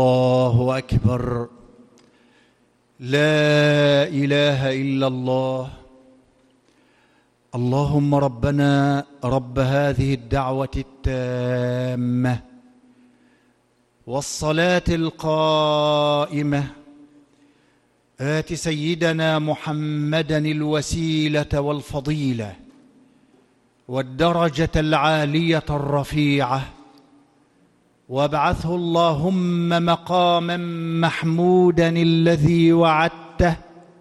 الله أكبر. لا إله إلا الله. اللهم ربنا رب هذه الدعوة التامة والصلاة القائمة آت سيدنا محمدا الوسيلة والفضيلة والدرجة العالية الرفيعة، وابعثه اللهم مقاما محمودا الذي وعدته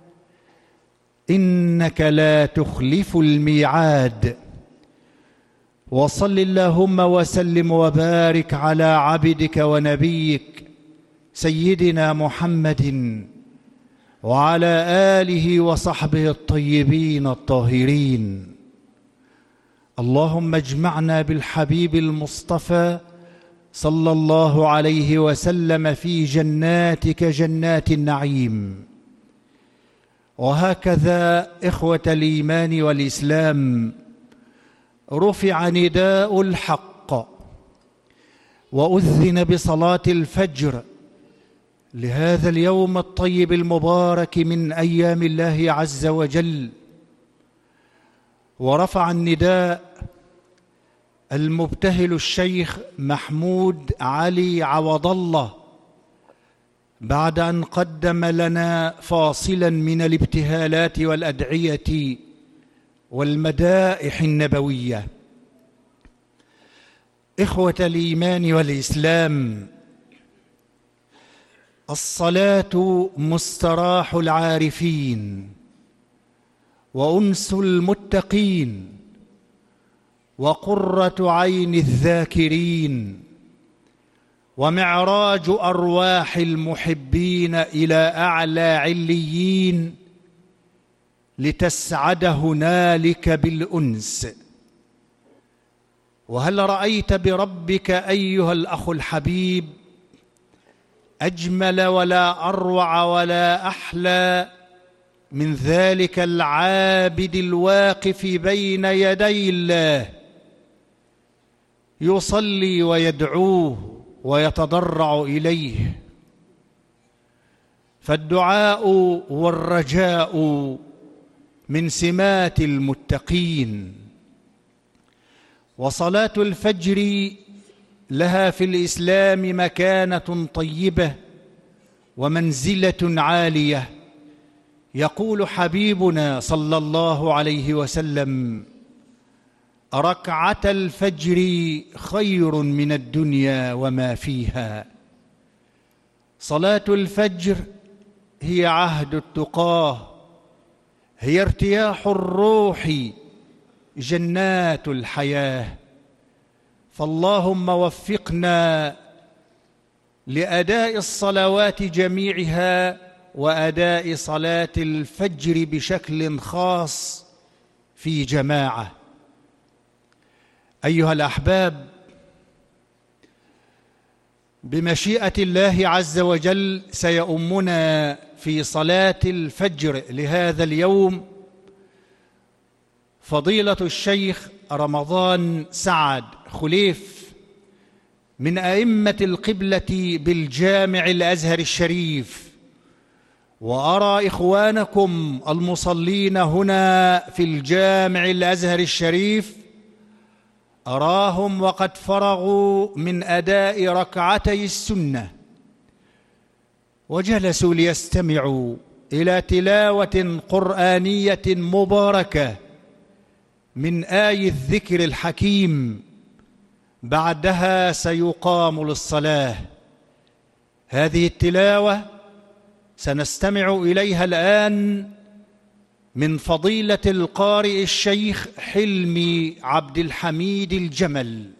إنك لا تخلف الميعاد. وصل اللهم وسلم وبارك على عبدك ونبيك سيدنا محمد وعلى آله وصحبه الطيبين الطاهرين. اللهم اجمعنا بالحبيب المصطفى صلى الله عليه وسلم في جناتك جنات النعيم. وهكذا إخوة الإيمان والإسلام، رفع نداء الحق وأذن بصلاة الفجر لهذا اليوم الطيب المبارك من أيام الله عز وجل. ورفع النداء المبتهل الشيخ محمود علي عوض الله بعد أن قدم لنا فاصلا من الابتهالات والأدعية والمدائح النبوية. إخوة الإيمان والإسلام، الصلاة مستراح العارفين وأنس المتقين وقرة عين الذاكرين ومعراج أرواح المحبين إلى أعلى عليين لتسعد هنالك بالأنس. وهل رأيت بربك أيها الأخ الحبيب أجمل ولا أروع ولا أحلى من ذلك العابد الواقف بين يدي الله يصلي ويدعوه ويتضرع إليه؟ فالدعاء والرجاء من سمات المتقين. وصلاة الفجر لها في الإسلام مكانة طيبة ومنزلة عالية. يقول حبيبنا صلى الله عليه وسلم: ركعة الفجر خير من الدنيا وما فيها. صلاة الفجر هي عهد التقاه، هي ارتياح الروح، جنات الحياة. فاللهم وفقنا لأداء الصلوات جميعها وأداء صلاة الفجر بشكل خاص في جماعة. أيها الأحباب، بمشيئة الله عز وجل سيؤمنا في صلاة الفجر لهذا اليوم فضيلة الشيخ رمضان سعد خليف من أئمة القبلة بالجامع الأزهر الشريف. وأرى إخوانكم المصلين هنا في الجامع الأزهر الشريف، أراهم وقد فرغوا من أداء ركعتي السنة وجلسوا ليستمعوا إلى تلاوة قرآنية مباركة من آي الذكر الحكيم. بعدها سيقام للصلاة. هذه التلاوة سنستمع إليها الآن من فضيلة القارئ الشيخ حلمي عبد الحميد الجمل.